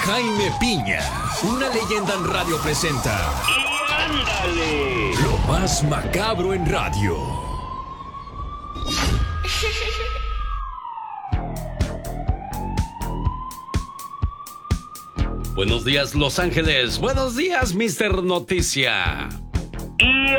Jaime Piña, una leyenda en radio presenta. ¡Y ándale! Lo más macabro en radio. Buenos días, Los Ángeles. Buenos días, Mr. Noticia. ¡Y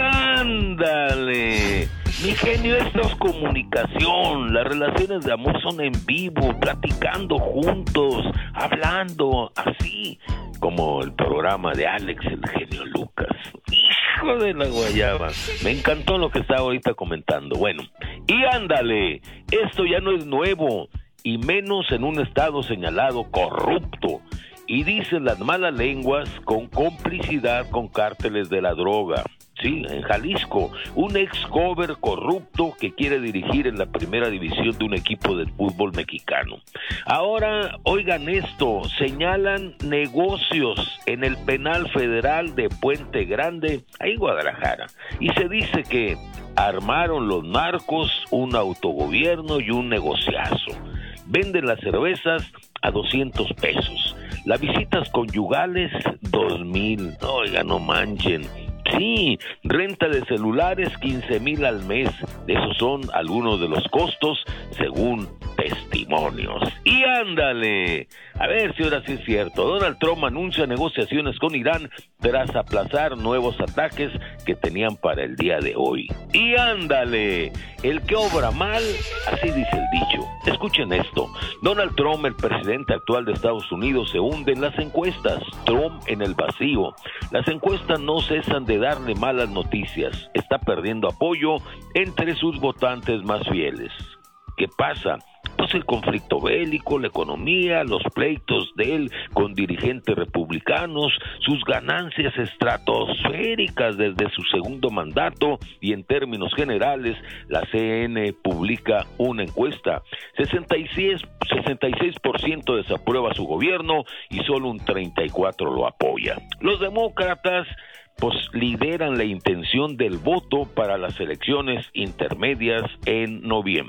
ándale! Mi genio, esto es comunicación. Las relaciones de amor son en vivo, platicando juntos, hablando, así como el programa de Alex, el genio Lucas. ¡Hijo de la guayaba! Me encantó lo que está ahorita comentando. Bueno, y ándale, esto ya no es nuevo, y menos en un estado señalado corrupto. Y dicen las malas lenguas con complicidad con cárteles de la droga. Sí, en Jalisco, un ex-cover corrupto que quiere dirigir en la primera división de un equipo de fútbol mexicano. Ahora, oigan esto, señalan negocios en el penal federal de Puente Grande, ahí en Guadalajara, y se dice que armaron los narcos un autogobierno y un negociazo. Venden las cervezas a 200 pesos. Las visitas conyugales, 2,000. Oiga, no manchen. Sí, renta de celulares, 15,000 al mes. Esos son algunos de los costos, según testimonios. Y ándale, a ver si ahora sí es cierto. Donald Trump anuncia negociaciones con Irán tras aplazar nuevos ataques que tenían para el día de hoy. Y ándale, el que obra mal, así dice el dicho. Escuchen esto, Donald Trump, el presidente actual de Estados Unidos, se hunde en las encuestas. Trump en el vacío. Las encuestas no cesan de darle malas noticias. Está perdiendo apoyo entre sus votantes más fieles. ¿Qué pasa? Pues el conflicto bélico, la economía, los pleitos de él con dirigentes republicanos, sus ganancias estratosféricas desde su segundo mandato, y en términos generales, la CNN publica una encuesta. 66% desaprueba su gobierno y solo un 34% lo apoya. Los demócratas pues lideran la intención del voto para las elecciones intermedias en noviembre.